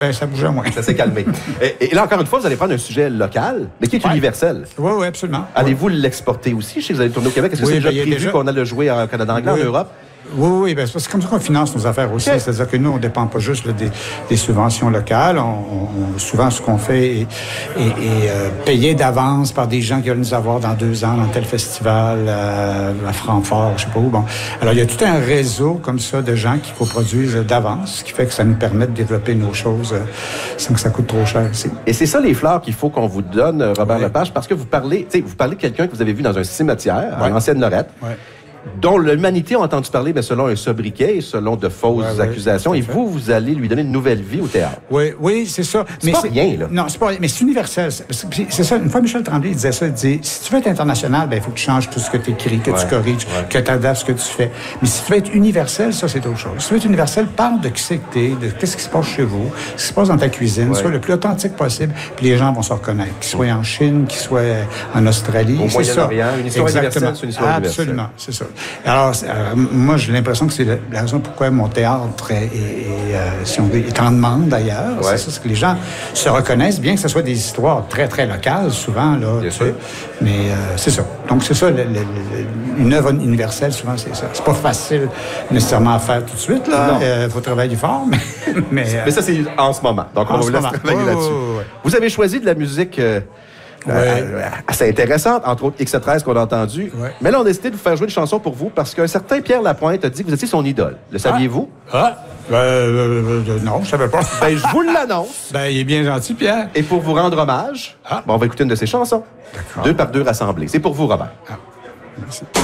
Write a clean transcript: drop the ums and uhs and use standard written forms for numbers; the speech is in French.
Ben, ça bougeait moins. Ça s'est calmé. Et là, encore une fois, vous allez prendre un sujet local, mais qui est universel. Oui, absolument. Allez-vous l'exporter aussi? Je sais que vous allez tourner au Québec. Est-ce que c'est déjà prévu qu'on a le jouer en Canada anglais, en Europe? Oui, ben, c'est comme ça qu'on finance nos affaires aussi. Okay. C'est-à-dire que nous, on ne dépend pas juste là, des subventions locales. Souvent, ce qu'on fait est payé d'avance par des gens qui veulent nous avoir dans 2 ans dans tel festival à Francfort, je ne sais pas où. Bon. Alors, il y a tout un réseau comme ça de gens qui coproduisent d'avance, ce qui fait que ça nous permet de développer nos choses sans que ça coûte trop cher aussi. Et c'est ça les fleurs qu'il faut qu'on vous donne, Robert Lepage, parce que vous parlez de quelqu'un que vous avez vu dans un cimetière, à l'Ancienne-Lorette, dont l'humanité a entendu parler, mais selon un sobriquet, selon de fausses accusations. Et vous allez lui donner une nouvelle vie au théâtre. Oui, c'est ça. C'est pas rien, là. Non, c'est pas rien, mais c'est universel. C'est ça. Une fois, Michel Tremblay disait ça. Il disait, si tu veux être international, ben il faut que tu changes tout ce que tu écris, que tu corriges, que tu adaptes ce que tu fais. Mais si tu veux être universel, ça, c'est autre chose. Si tu veux être universel, parle de qui c'est que t'es, de qu'est-ce qui se passe chez vous, ce qui se passe dans ta cuisine, sois le plus authentique possible, puis les gens vont se reconnaître. Qu'ils soient en Chine, qu'ils soient en Australie. Au Moyen-Orient, une histoire universelle, c'est une histoire universelle. Absolument, c'est ça. Alors, moi, j'ai l'impression que c'est la raison pourquoi mon théâtre si on veut, est en demande d'ailleurs. C'est ça, c'est que les gens se reconnaissent, bien que ce soit des histoires très, très locales, souvent. Là, bien sûr. Mais c'est ça. Donc, c'est ça, une œuvre universelle, souvent, c'est ça. C'est pas facile nécessairement à faire tout de suite. Il faut travailler fort, mais ça, c'est en ce moment. Donc, on vous laisse travailler là-dessus. Vous avez choisi de la musique... assez intéressante, entre autres X13 qu'on a entendu. Mais là, on a décidé de vous faire jouer une chanson pour vous parce qu'un certain Pierre Lapointe a dit que vous étiez son idole. Le saviez-vous? Non, je savais pas. Ben, je vous l'annonce. Ben, il est bien gentil, Pierre. Et pour vous rendre hommage, on va écouter une de ses chansons. 2 par 2 rassemblés. C'est pour vous, Robert. Merci.